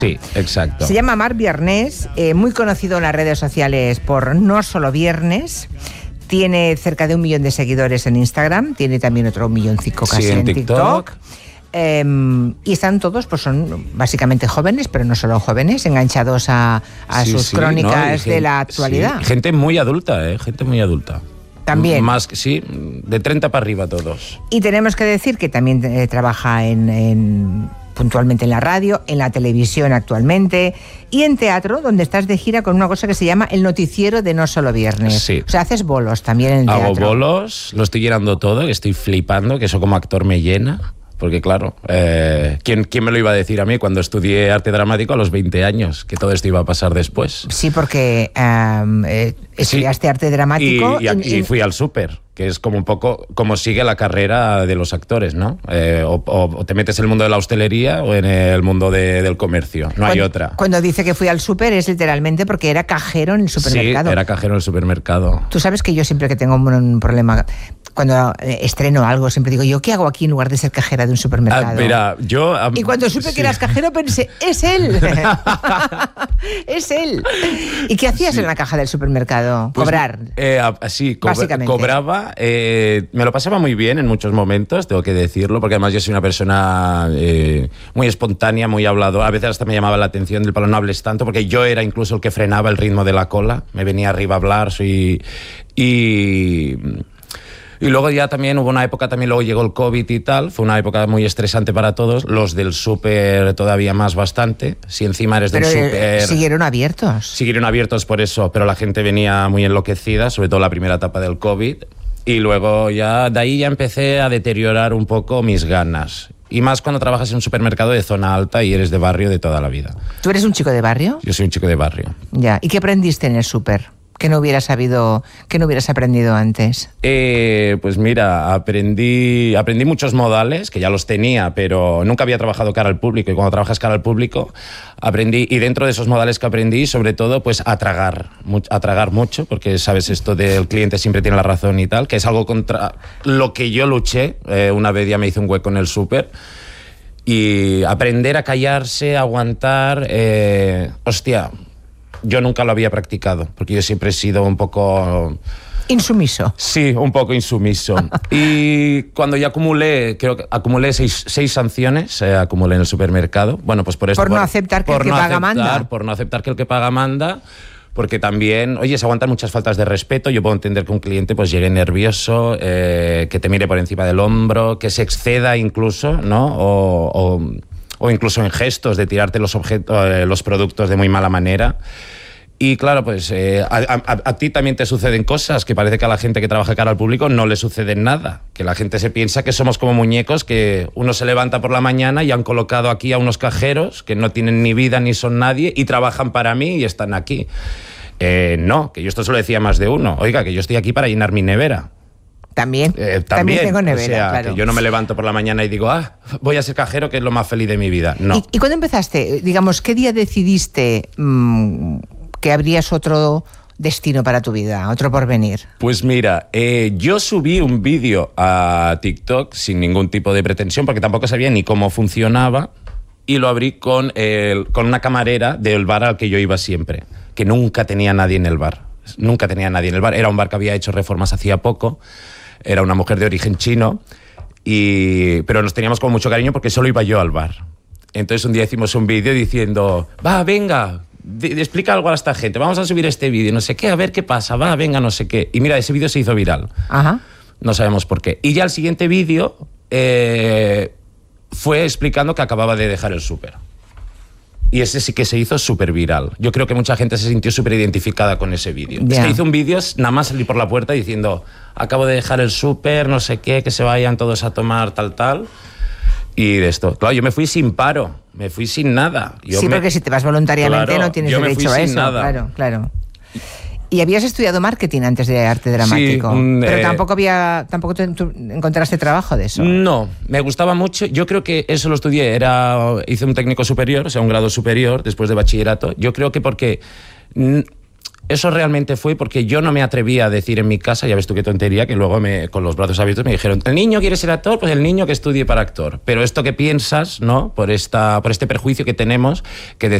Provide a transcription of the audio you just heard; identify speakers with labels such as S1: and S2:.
S1: Sí, exacto.
S2: Se llama Marc Viernés, muy conocido en las redes sociales por No Solo Viernes. Tiene cerca de 1 millón de seguidores en Instagram. Tiene también otro 1,5 millones casi en TikTok. Y están todos, pues son básicamente jóvenes, pero no solo jóvenes, enganchados a sus crónicas de la actualidad.
S1: Sí. Gente muy adulta, gente muy adulta.
S2: También.
S1: Más, sí, de 30 para arriba todos.
S2: Y tenemos que decir que también trabaja puntualmente en la radio, en la televisión actualmente y en teatro, donde estás de gira con una cosa que se llama el noticiero de No Solo Viernes.
S1: Sí.
S2: O sea, haces bolos también en el teatro.
S1: Hago bolos, lo estoy llenando todo, que estoy flipando, que eso como actor me llena. Porque claro, ¿quién me lo iba a decir a mí cuando estudié arte dramático a los 20 años? Que todo esto iba a pasar después.
S2: Sí, porque estudiaste arte dramático.
S1: Y fui al súper, que es como un poco como sigue la carrera de los actores, ¿no? O te metes en el mundo de la hostelería o en el mundo del comercio, hay otra.
S2: Cuando dice que fui al súper es literalmente porque era cajero en el supermercado.
S1: Sí, era cajero en el supermercado.
S2: Tú sabes que yo siempre que tengo un problema, cuando estreno algo, siempre digo, ¿yo qué hago aquí en lugar de ser cajera de un supermercado?
S1: Mira,
S2: y cuando supe que eras cajero pensé, ¡es él! ¡Es él! ¿Y qué hacías en la caja del supermercado?
S1: Pues,
S2: cobrar.
S1: Sí,
S2: básicamente.
S1: Cobraba. Me lo pasaba muy bien en muchos momentos, tengo que decirlo, porque además yo soy una persona muy espontánea, muy habladora. A veces hasta me llamaba la atención del palo, no hables tanto, porque yo era incluso el que frenaba el ritmo de la cola. Me venía arriba a hablar, Y luego ya también hubo una época, luego llegó el COVID y tal, fue una época muy estresante para todos, los del súper todavía más bastante, si encima eres del súper...
S2: ¿Siguieron abiertos?
S1: Siguieron abiertos por eso, pero la gente venía muy enloquecida, sobre todo la primera etapa del COVID, y luego ya de ahí ya empecé a deteriorar un poco mis ganas. Y más cuando trabajas en un supermercado de zona alta y eres de barrio de toda la vida.
S2: ¿Tú eres un chico de barrio?
S1: Yo soy un chico de barrio.
S2: Ya. ¿Y qué aprendiste en el súper? ¿Qué no hubieras aprendido antes?
S1: Pues mira, aprendí muchos modales, que ya los tenía, pero nunca había trabajado cara al público. Y cuando trabajas cara al público, aprendí, y dentro de esos modales que aprendí, sobre todo, pues a tragar mucho, porque sabes esto del cliente siempre tiene la razón y tal, que es algo contra lo que yo luché. Una vez ya me hice un hueco en el súper. Y aprender a callarse, a aguantar, yo nunca lo había practicado, porque yo siempre he sido un poco...
S2: ¿Insumiso?
S1: Sí, un poco insumiso. Y cuando ya acumulé 6 sanciones, acumulé en el supermercado. Bueno, pues por esto...
S2: Por no aceptar que el que paga manda.
S1: Por no aceptar que el que paga manda, porque también, oye, se aguantan muchas faltas de respeto. Yo puedo entender que un cliente pues llegue nervioso, que te mire por encima del hombro, que se exceda incluso, ¿no? O incluso en gestos de tirarte los productos de muy mala manera. Y claro, pues a ti también te suceden cosas que parece que a la gente que trabaja cara al público no le sucede nada. Que la gente se piensa que somos como muñecos, que uno se levanta por la mañana y han colocado aquí a unos cajeros que no tienen ni vida ni son nadie y trabajan para mí y están aquí. No, que yo esto se lo decía a más de uno. Oiga, que yo estoy aquí para llenar mi nevera.
S2: También tengo nevera,
S1: o sea,
S2: claro.
S1: Que yo no me levanto por la mañana y digo, voy a ser cajero, que es lo más feliz de mi vida. No.
S2: ¿Y cuándo empezaste? Digamos, ¿qué día decidiste que habrías otro destino para tu vida, otro porvenir?
S1: Pues mira, yo subí un vídeo a TikTok sin ningún tipo de pretensión, porque tampoco sabía ni cómo funcionaba, y lo abrí con una camarera del bar al que yo iba siempre, que nunca tenía nadie en el bar. Nunca tenía nadie en el bar. Era un bar que había hecho reformas hacía poco. Era una mujer de origen chino, pero nos teníamos como mucho cariño porque solo iba yo al bar. Entonces un día hicimos un vídeo diciendo, venga, explica algo a esta gente, vamos a subir este vídeo, no sé qué, a ver qué pasa, venga, no sé qué. Y mira, ese vídeo se hizo viral.
S2: Ajá.
S1: No sabemos por qué. Y ya el siguiente vídeo fue explicando que acababa de dejar el súper. Y ese sí que se hizo súper viral. Yo creo que mucha gente se sintió súper identificada con ese vídeo.
S2: Yeah.
S1: Es que hice un vídeo, nada más salir por la puerta diciendo, acabo de dejar el súper, no sé qué, que se vayan todos a tomar tal. Y de esto, claro, yo me fui sin paro, me fui sin nada.
S2: Porque si te vas voluntariamente, claro, no tienes derecho a eso.
S1: Nada.
S2: Claro. ¿Y habías estudiado marketing antes de arte dramático? Sí, pero tampoco tú encontraste trabajo de eso.
S1: No, me gustaba mucho. Yo creo que eso lo estudié. Hice un técnico superior, o sea, un grado superior después de bachillerato. Yo creo que porque eso realmente fue porque yo no me atrevía a decir en mi casa, ya ves tú qué tontería, que luego con los brazos abiertos me dijeron, ¿el niño quiere ser actor? Pues el niño que estudie para actor. Pero esto que piensas, ¿no? Por este perjuicio que tenemos, que